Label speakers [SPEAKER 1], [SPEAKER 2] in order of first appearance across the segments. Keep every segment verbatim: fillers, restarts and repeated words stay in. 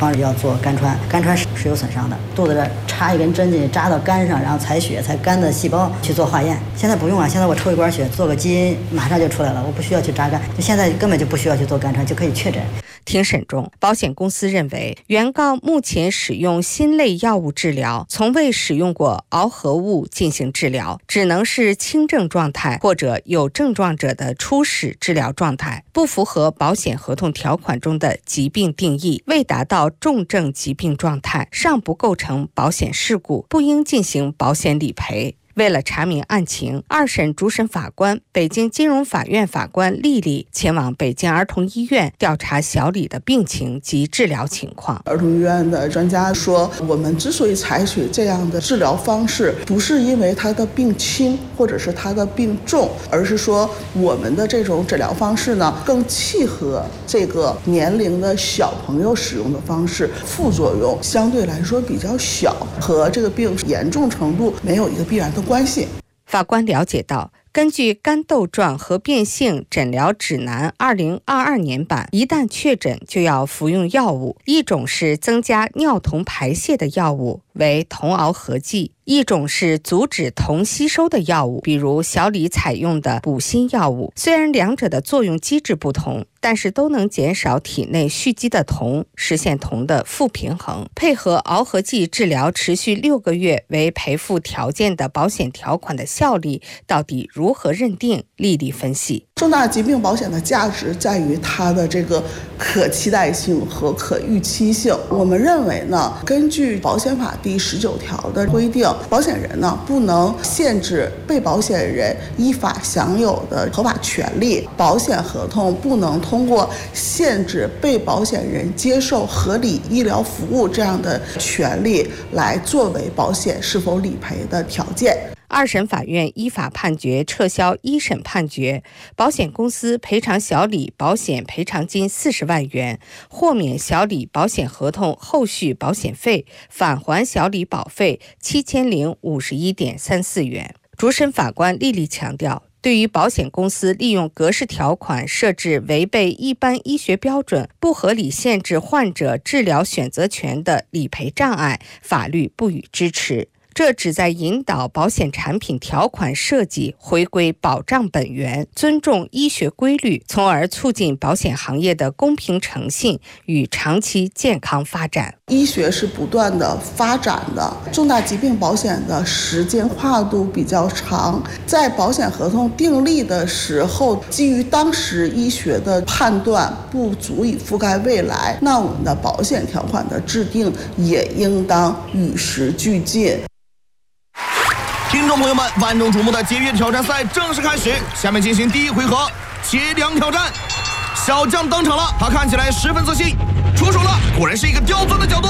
[SPEAKER 1] 防止要做肝穿，肝穿是有损伤的，肚子这插一根针进去扎到肝上，然后采血采肝的细胞去做化验。现在不用啊，现在我抽一管血做个基因马上就出来了，我不需要去扎肝，就现在根本就不需要去做肝穿就可以确诊。
[SPEAKER 2] 庭审中，保险公司认为，原告目前使用新类药物治疗，从未使用过螯合物进行治疗，只能是轻症状态或者有症状者的初始治疗状态，不符合保险合同条款中的疾病定义，未达到重症疾病状态，尚不构成保险事故，不应进行保险理赔。为了查明案情，二审主审法官、北京金融法院法官丽丽前往北京儿童医院调查小李的病情及治疗情况。
[SPEAKER 3] 儿童医院的专家说，我们之所以采取这样的治疗方式，不是因为他的病轻或者是他的病重，而是说我们的这种诊疗方式呢，更契合这个年龄的小朋友使用的方式，副作用相对来说比较小，和这个病严重程度没有一个必然的关系。
[SPEAKER 2] 法官了解到，根据肝窦状合变性诊疗指南二零二二年版，一旦确诊就要服用药物，一种是增加尿酮排泄的药物，为酮螯合剂；一种是阻止酮吸收的药物，比如小李采用的补锌药物。虽然两者的作用机制不同，但是都能减少体内蓄积的酮，实现酮的负平衡。配合螯合剂治疗持续六个月为赔付条件的保险条款的效力到底如何认定？丽丽分析，
[SPEAKER 3] 重大疾病保险的价值在于它的这个可期待性和可预期性。我们认为呢，根据保险法第十九条的规定，保险人呢不能限制被保险人依法享有的合法权利，保险合同不能通过限制被保险人接受合理医疗服务这样的权利来作为保险是否理赔的条件。
[SPEAKER 2] 二审法院依法判决撤销一审判决，保险公司赔偿小李保险赔偿金四十万元，豁免小李保险合同后续保险费，返还小李保费七千零五十一点三四元。主审法官丽丽强调，对于保险公司利用格式条款设置违背一般医学标准、不合理限制患者治疗选择权的理赔障碍，法律不予支持。这旨在引导保险产品条款设计回归保障本源，尊重医学规律，从而促进保险行业的公平诚信与长期健康发展。
[SPEAKER 3] 医学是不断的发展的，重大疾病保险的时间跨度比较长，在保险合同订立的时候，基于当时医学的判断不足以覆盖未来，那我们的保险条款的制定也应当与时俱进。
[SPEAKER 4] 听众朋友们，万众瞩目的节约挑战赛正式开始，下面进行第一回合切梁挑战。小将登场了，他看起来十分自信，出手了，果然是一个刁钻的角度。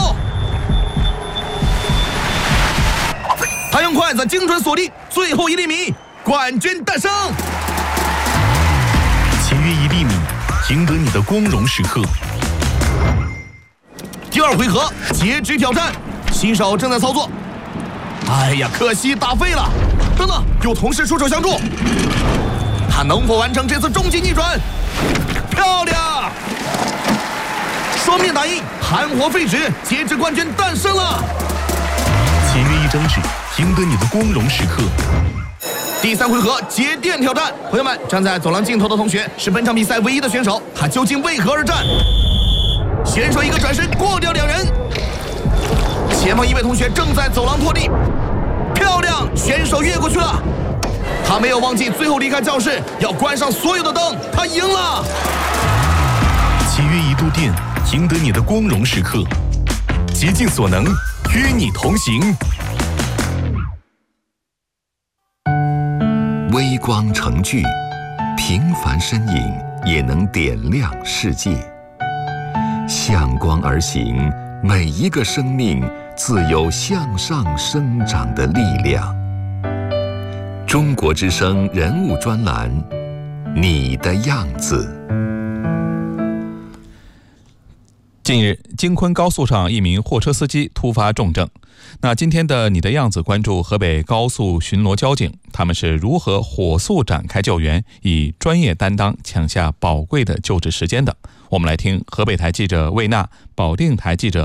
[SPEAKER 4] 他用筷子精准锁定最后一厘米，冠军诞生。
[SPEAKER 5] 节约一厘米，赢得你的光荣时刻。
[SPEAKER 4] 第二回合截肢挑战，新手正在操作。哎呀，可惜打废了！等等，有同事出手相助，他能否完成这次终极逆转？漂亮！双面打印，含火废纸，截肢冠军诞生了！
[SPEAKER 5] 节约一张纸，赢得你的光荣时刻。
[SPEAKER 4] 第三回合节电挑战，朋友们，站在走廊尽头的同学是本场比赛唯一的选手，他究竟为何而战？选手一个转身过掉两人。前方一位同学正在走廊拖地，漂亮！选手越过去了，他没有忘记最后离开教室要关上所有的灯，他赢了。
[SPEAKER 5] 节约一度电，赢得你的光荣时刻。竭尽所能，与你同行。
[SPEAKER 6] 微光成炬，平凡身影也能点亮世界。向光而行，每一个生命自有向上生长的力量。中国之声人物专栏，你的样子。
[SPEAKER 7] 近日，京昆高速上一名货车司机突发重症。那今天的你的样子关注河北高速巡逻交警，他们是如何火速展开救援，以专业担当抢下宝贵的救治时间的。我们来听河北台记者魏娜、保定台记者